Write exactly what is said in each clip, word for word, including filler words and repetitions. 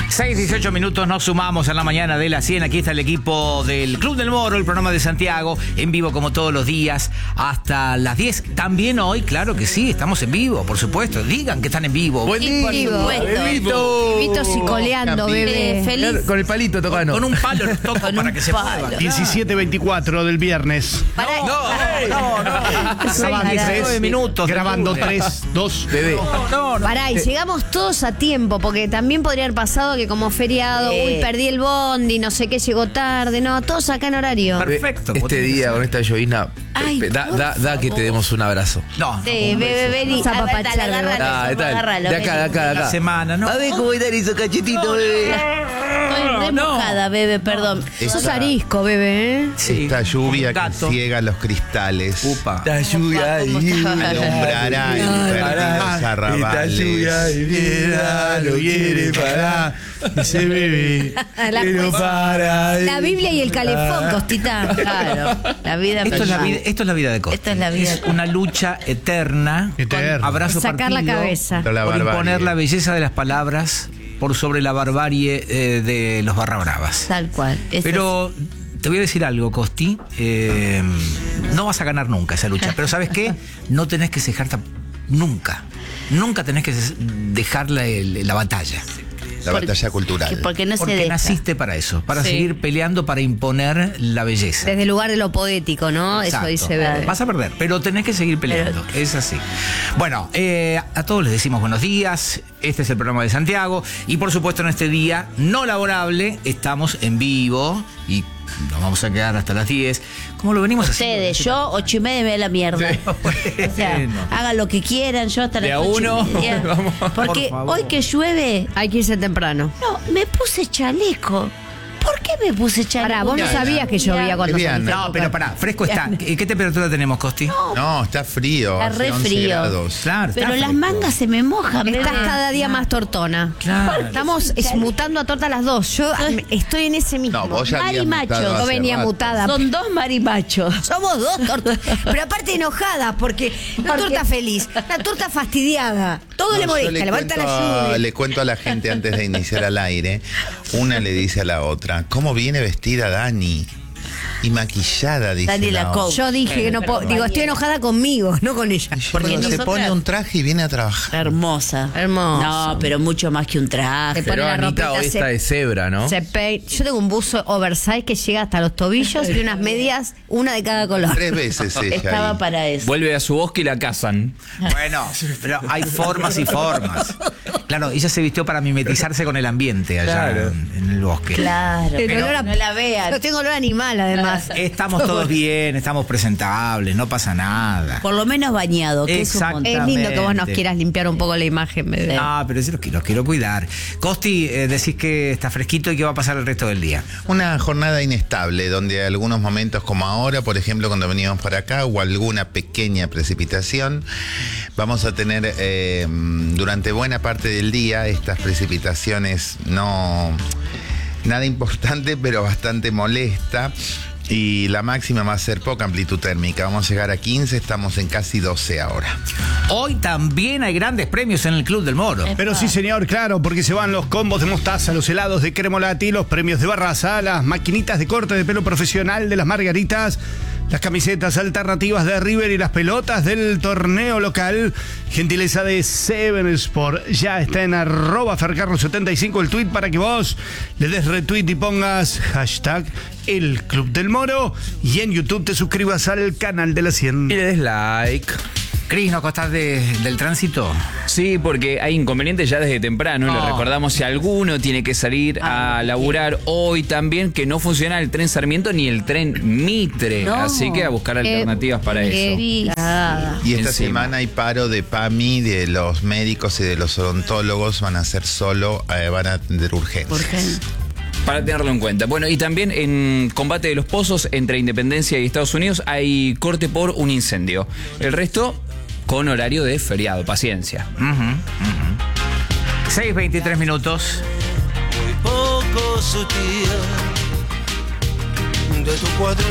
seis, dieciocho minutos, nos sumamos en la mañana de la cien. Aquí está el equipo del Club del Moro, el programa de Santiago, en vivo como todos los días, hasta las diez. También hoy, claro que sí, estamos en vivo, por supuesto. Digan que están en vivo. Buen día. Por supuesto. Bebito. Bebito psicoleando, bebé. Eh, Feliz. Con el palito tocando. Con un palo los toco Con para un que se palo. mueva. diecisiete veinticuatro del viernes. Pará. No, no, no. Grabando diecinueve tres, minutos. Grabando tres, dos, bebé. No, no. Pará, y llegamos todos a tiempo, porque también podría haber pasado que como feriado, Eh. uy, perdí el bondi, no sé qué, llegó tarde. No, todos acá en horario. Perfecto. Este día con esta llovizna, Ay, da, por da, da que te favor. demos un abrazo. No, no. Sí, bebé, ven y Vamos a apapachar, agárralo, bebé. Ah, agárralo, tal. agárralo, De acá, de acá, de La acá. semana, ¿no? A ver cómo están esos cachetitos, bebé. Estoy re mojada, bebé, perdón. Sos arisco, bebé, ¿eh? Sí. Esta lluvia Un que gato. ciega los cristales Upa. Esta lluvia ahí. alumbrará el perdidos arrabales. piedra lo quiere parar. Ese bebé La- que no para. La Biblia y el calefón, Costita. Claro, la vida Esto es la, misma. vida, esto es la vida de Costa. Esto es la vida. una lucha eterna. Eterna. Abrazo Sacar la partido, cabeza. La Por barbarie. imponer la belleza de las palabras por sobre la barbarie eh, de los barra bravas. Tal cual. Es Pero te voy a decir algo, Costi. Eh, no vas a ganar nunca esa lucha. Pero ¿sabes qué? No tenés que cejar tam- nunca. Nunca tenés que ce- dejar la, el- la batalla. La Por- batalla que cultural. porque no se Porque deja. naciste para eso. Para Sí. seguir peleando, para imponer la belleza. Desde el lugar de lo poético, ¿no? Exacto. Eso dice bebé. Vas a perder, pero tenés que seguir peleando. Es así. Bueno, eh, a todos les decimos buenos días. Este es el programa de Santiago. Y por supuesto, en este día no laborable, estamos en vivo y nos vamos a quedar hasta las diez. ¿Cómo lo venimos Ustedes, haciendo? yo, ocho y media me da la mierda. O sea, Bueno. hagan lo que quieran, yo hasta De las a ocho y uno, media. vamos. Porque Por favor. hoy que llueve, Hay que irse temprano. no, me puse chaleco. ¿Por qué me puse chaleco? Pará, vos no Liviana. sabías que llovía cuando Liviana. saliste. No, pero pará, fresco está. ¿Qué, qué temperatura tenemos, Costi? No, está frío. Está hace re once frío. grados. Claro, está Pero las fresco. mangas se me mojan. Estás bebé. cada día más tortona. Claro. Estamos es, mutando a torta las dos. Yo am- estoy en ese mismo. No, vos ya habías Marimacho. mutado Yo hace venía rato. mutada. Son dos marimachos. Somos dos tortas. Pero aparte enojadas, porque una Porque- torta feliz, una torta fastidiada. Todo le No, yo molesta, levanta la cuento a- lluvia. le cuento a la gente antes de iniciar al aire. Una le dice a la otra, ¿cómo viene vestida Dani? Y maquillada, dice Dani la la otra. Coach. Yo dije que no puedo. Digo, estoy enojada conmigo, no con ella. Y yo Porque digo, se nosotras- pone un traje y viene a trabajar. Hermosa. Hermoso. No, pero mucho más que un traje. Te pone Pero la Anita ropita, hoy se- está de cebra, ¿no? Se pe- Yo tengo un buzo oversize que llega hasta los tobillos y unas medias, una de cada color. Tres veces ella. Estaba ahí. para eso. Vuelve a su bosque y la cazan. Bueno, pero hay formas y formas. Claro, ella se vistió para mimetizarse con el ambiente allá Claro. en, en el bosque. Claro. El Pero olor a- no la vean. Yo tengo olor a animal, además. Estamos todos bien, estamos presentables, no pasa nada. Por lo menos bañado, que es un Exacto. montón. Es lindo que vos nos Exactamente. quieras limpiar un poco la imagen, bebé. No, pero sí los, quiero- los quiero cuidar. Costi, eh, decís que está fresquito y que va a pasar el resto del día. Una jornada inestable, donde algunos momentos como ahora, por ejemplo, cuando veníamos para acá, o alguna pequeña precipitación, vamos a tener eh, durante buena parte del día estas precipitaciones no nada importante, pero bastante molesta. Y la máxima va a ser poca amplitud térmica. Vamos a llegar a quince, estamos en casi doce ahora. Hoy también hay grandes premios en el Club del Moro. Pero sí, señor, claro, porque se van los combos de mostaza, los helados de Cremolati, los premios de Barraza, las maquinitas de corte de pelo profesional de las Margaritas, las camisetas alternativas de River y las pelotas del torneo local. Gentileza de Seven Sport. Ya está en arroba fercarro setenta y cinco el tweet para que vos le des retweet y pongas hashtag el Club del Moro. Y en YouTube te suscribas al canal de la Y cien. le des like. Cris, ¿no costás de- del tránsito? Sí, porque hay inconvenientes ya desde temprano. No. Le recordamos si alguno tiene que salir a laburar hoy también, que no funciona el tren Sarmiento ni el tren Mitre. No. Así que a buscar alternativas para qué eso. picada. Y esta Encima. semana hay paro de PAMI, de los médicos y de los odontólogos. Van a ser solo, eh, van a atender urgencias. ¿Por qué? Para tenerlo en cuenta. Bueno, y también en combate de los pozos entre Independencia y Estados Unidos hay corte por un incendio. El resto con horario de feriado. Paciencia. seis veintitrés minutos. Muy poco sutil, de tu cuadril,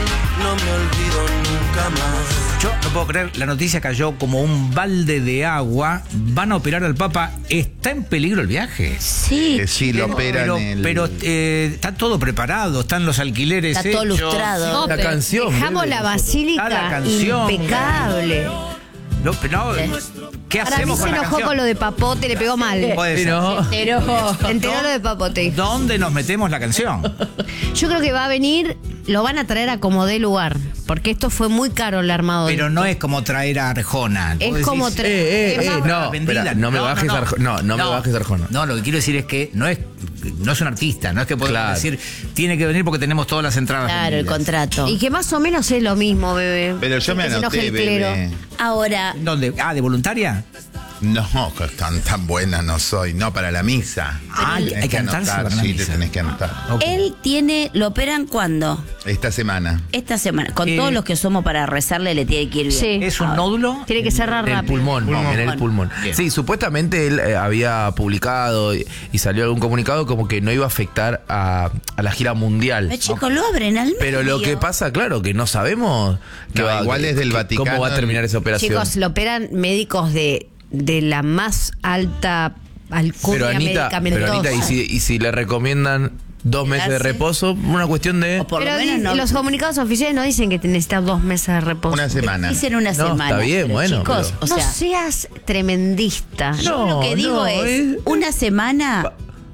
no me olvido nunca más. Yo no puedo creer, la noticia cayó como un balde de agua. Van a operar al Papa. ¿Está en peligro el viaje? Sí. Que sí, lo operan Pero, el... pero eh, está todo preparado, están los alquileres Está todo hechos. lustrado. No, La pero canción, dejamos bebé, la nosotros. basílica Ah, la canción. impecable. No, pero no, ¿qué Para mí hacemos se con la enojó canción? con lo de Papote, le pegó mal. Puede ser. Pero Enteró, enteró lo de Papote. ¿Dónde nos metemos la canción? Yo creo que va a venir, lo van a traer a como dé lugar, porque esto fue muy caro el armado. Pero no es como traer a Arjona. Es Vos decís, como traer- Eh, eh, Es eh, más, no, vendila. espera, no me bajes Arjona. No, no me bajes Arjona. No, lo que quiero decir es que no es, no es un artista, no es que podemos Claro. decir, tiene que venir porque tenemos todas las entradas. Claro, el vendidas. contrato. Y que más o menos es lo mismo, bebé. Pero yo me Que se enoje anoté, el clero. bebé. Ahora, ¿Dónde? Ah, ¿de voluntaria? No, que tan, tan buena no soy. No, para la misa. Ah, Tenés hay que anotarse anotar, para la sí, misa. te tenés que anotar. Ok. él tiene, ¿lo operan cuándo? Esta semana. Esta semana. Con Eh. todos los que somos para rezarle le tiene que ir bien. Sí. ¿Es un nódulo? Tiene que cerrar El rápido. pulmón, Pulmón. en el pulmón. Bien. Sí, supuestamente él eh, había publicado y, y salió algún comunicado como que no iba a afectar a, a la gira mundial. Pero chicos, lo abren al medio. Pero lo que pasa, claro, que no sabemos que No, va- igual que- es del que- Vaticano. cómo va a terminar esa operación. Chicos, lo operan médicos de, de la más alta alcurnia pero Anita, medicamentosa. pero Anita y, si, y si le recomiendan dos meses de Quedarse. reposo, una cuestión de... O por Pero lo menos di- no. los comunicados oficiales no dicen que necesitas dos meses de reposo. Una semana. Dicen una No, semana. está bien, pero bueno, chicos, pero- o no sea, seas tremendista. yo lo que No, digo no, es, es- una semana.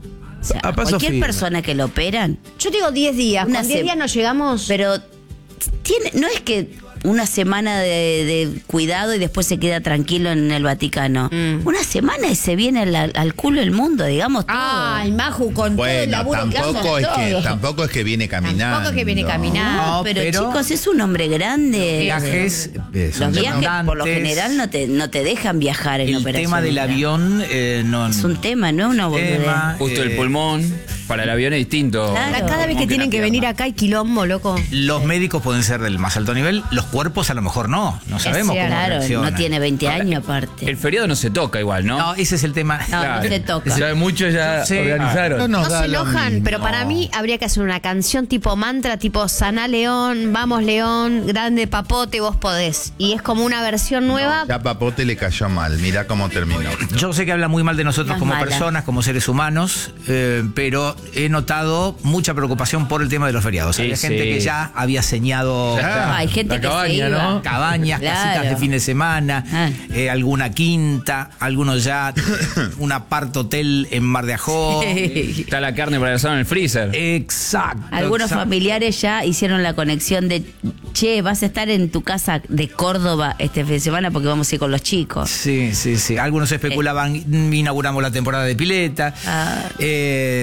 o sea, a paso cualquier firme. persona que lo operan, Yo digo diez días. Una Con diez sem- días nos llegamos. pero tiene, no es que una semana de, de cuidado y después se queda tranquilo en el Vaticano. Mm. Una semana y se viene al, al culo el mundo, digamos todo. Ay, Maju, con todo el Bueno, laburo que tampoco hacen es que, todos. tampoco es que viene caminando. Tampoco es que viene caminando. No, No, pero, pero- chicos, es un hombre grande. Viajes eh, son Los viajes por lo demandantes. general no te, no te dejan viajar en El operación. tema del avión eh, no Es un tema, no es una boludez. tema, Justo el eh, pulmón, para el avión es distinto. Claro. Ahora, cada vez que Pulmón tienen la que venir pierna. acá hay quilombo, loco. Los médicos pueden ser del más alto nivel, los cuerpos a lo mejor no. No sabemos cierto. cómo Claro, reaccionan. no tiene veinte años aparte. El feriado no se toca igual, ¿no? No, ese es el tema. No, Claro. no se toca. Ya muchos ya Sí. organizaron. No nos No da se lo enojan, mismo. pero para mí habría que hacer una canción tipo mantra, tipo Saná León, Vamos León, Grande Papote, vos podés. Y es como una versión nueva. Ya Papote le cayó mal. Mirá cómo terminó. Yo sé que habla muy mal de nosotros Más como mala. personas, como seres humanos, eh, pero he notado mucha preocupación por el tema de los feriados. Sí, Había gente sí. que ya había señado Ya. Hay gente La que cabaña, se iba. ¿no? cabañas, Claro. casitas de fin de semana, Ah. eh, alguna quinta, algunos ya un apart hotel en Mar de Ajó. Está la carne para el asado en el freezer. Exacto. Algunos exacto. familiares ya hicieron la conexión de, che, vas a estar en tu casa de Córdoba este fin de semana porque vamos a ir con los chicos. Sí, sí, sí. Algunos especulaban, inauguramos la temporada de pileta. Ah. Eh,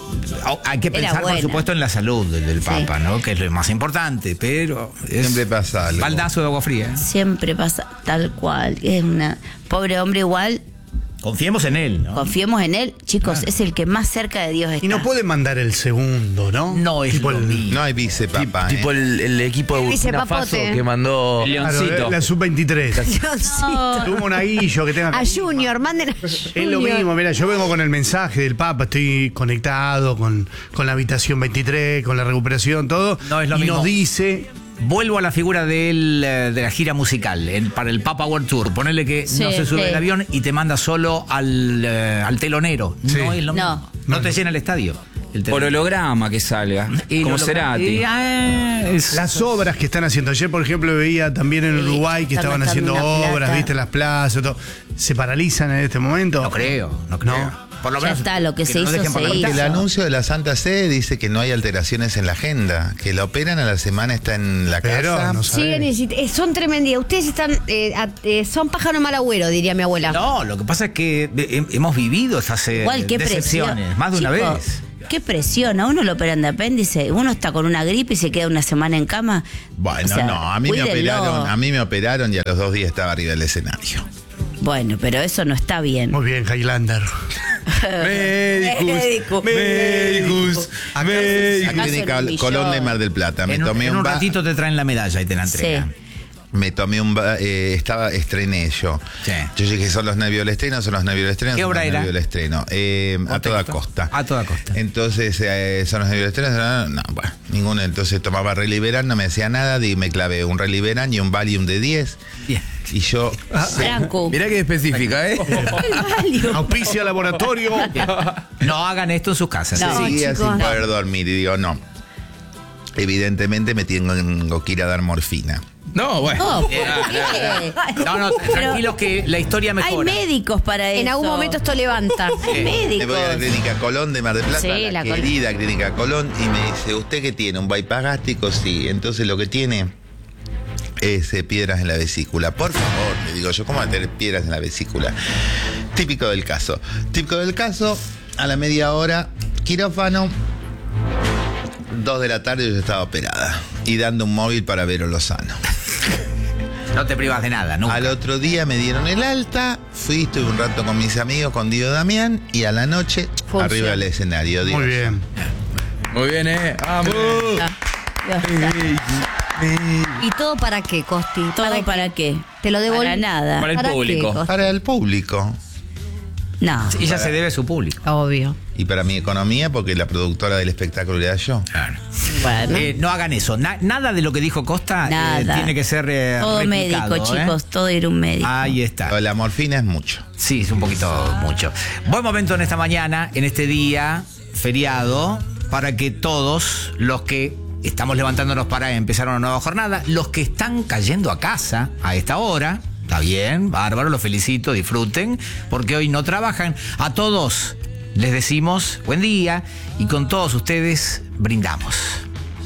hay que Era pensar, por buena. supuesto, en la salud del, del Sí. Papa, ¿no? Que es lo más importante, pero es Siempre pasa algo. baldazo de agua fría. Siempre pasa tal cual. Es una pobre hombre igual. Confiemos en él, ¿no? Confiemos en él. Chicos, es el que más cerca de Dios está. Y no puede mandar el segundo, ¿no? No es Tipo lo el- mismo. No hay vicepapa, ¿eh? Tipo el, el equipo de El Burkina vicepapote. Faso que mandó... El Claro, leoncito. la sub veintitrés. Diosito. Tuvo un aguillo que tenga. A Junior, manden a Es lo Junior. mismo, mira, yo vengo con el mensaje del Papa, estoy conectado con, con la habitación veintitrés, con la recuperación, todo. No es lo y mismo. nos dice, Vuelvo a la figura del, eh, de la gira musical el- para el Papa World Tour. Ponerle que Sí, no se sube sí. el avión y te manda solo al, eh, al telonero. Sí. No es lo No. mismo. No te llena el estadio. El Por telonero. holograma que salga. Y como lo- Cerati. y, ah, es- las obras que están haciendo. Ayer, por ejemplo, veía también en Sí, Uruguay que están estaban gastando haciendo una obras, plata. viste, las plazas, todo. ¿Se paralizan en este momento? No creo, no creo. No. Por lo Ya menos está, lo que se no hizo, dejen por se la mitad. hizo. El anuncio de la Santa Sede dice que no hay alteraciones en la agenda, que la operan a la semana está en la Pero casa. no Siguen sabés. y si- eh, son tremendas. Ustedes están, eh, a- eh, son pájaro mal agüero, diría mi abuela. No, lo que pasa es que eh, hemos vivido esas eh, Igual, qué presión. decepciones, más de una Chicos, vez. Qué presión. A uno lo operan de apéndice, uno está con una gripe y se queda una semana en cama. Bueno, O sea, no, a mí me cuídenlo. operaron, a mí me operaron y a los dos días estaba arriba del escenario. Bueno, pero eso no está bien. Muy bien, Highlander. Médicos, médicos, La Acá clínica son un Colón de millón. Mar del Plata. Me En, un- tomé en un ba- ratito te traen la medalla y te la entregan. Sí. me tomé un... ba- Eh, estaba, estrené yo. Sí. Yo dije, ¿son los nervios del estreno? ¿Son los nervios del estreno? ¿Qué son obra los era? nervios del estreno. Eh, a toda Contexto. costa. A toda costa. Entonces, eh, ¿son los nervios del estreno? No, bueno, ninguno. Entonces tomaba Reliberan, no me hacía nada, y me clavé un Reliberan y un Valium de diez. Bien. Y yo... Franco. Mirá que específica, ¿eh? Auspicia laboratorio. No hagan esto en sus casas. No. seguía chicos, sin no. poder dormir y digo, no. Evidentemente me tengo que ir a dar morfina. No, bueno. No, ¿por qué? No, no, tranquilos que la historia Hay mejora. médicos para eso. En algún momento esto levanta. Hay Me médicos. voy a la clínica Colón de Mar del Plata, Sí, la, la Colón. querida clínica Colón, y me dice, ¿usted qué tiene? ¿Un bypass gástrico? Sí. Entonces lo que tiene es eh, piedras en la vesícula. Por favor, le digo yo, ¿cómo va a tener piedras en la vesícula? Típico del caso. Típico del caso, a la media hora, quirófano, dos de la tarde yo ya estaba operada y dando un móvil para Vero Lozano. No te privas de nada, nunca. Al otro día me dieron el alta, fui, estuve un rato con mis amigos, con Dio Damián, y a la noche, Funciona. arriba del escenario. Dios. Muy bien. Muy bien, ¿eh? Vamos. Ya está. ¿Y todo para qué, Costi? ¿Todo para qué? Te lo devuelvo. Para nada. Para el qué, público. Costi? Para el público. No. Y ya se debe a su público. Obvio. Y para mi economía, porque la productora del espectáculo era yo. Claro. Bueno. Eh, no hagan eso. Na- nada de lo que dijo Costa eh, Nada. tiene que ser eh, Todo replicado, médico, ¿eh? chicos. Todo ir a un médico. Ahí está. Pero la morfina es mucho. Sí, es un poquito mucho. Buen momento en esta mañana, en este día feriado, para que todos los que estamos levantándonos para empezar una nueva jornada, los que están cayendo a casa a esta hora, está bien, bárbaro, los felicito, disfruten, porque hoy no trabajan. A todos les decimos buen día y con todos ustedes brindamos.